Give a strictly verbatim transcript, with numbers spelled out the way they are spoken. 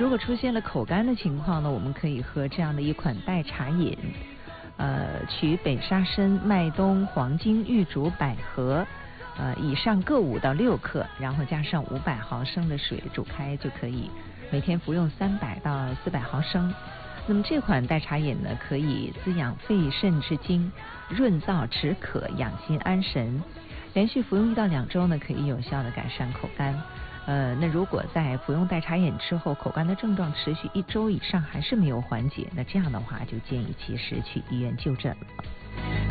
如果出现了口干的情况呢，我们可以喝这样的一款代茶饮，呃，取北沙参、麦冬、黄精、玉竹、百合，呃，以上各五到六克，然后加上五百毫升的水煮开就可以，每天服用三百到四百毫升。那么这款代茶饮呢，可以滋养肺肾之精，润燥止渴，养心安神。连续服用一到两周呢，可以有效的改善口干。呃，那如果在服用代茶饮之后，口干的症状持续一周以上还是没有缓解，那这样的话就建议及时去医院就诊了。